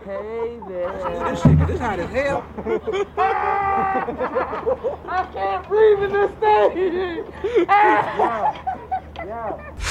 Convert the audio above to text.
Hey there. Let's do this shit, 'cause this hot as hell. I can't breathe in this thing. Yeah. Yeah.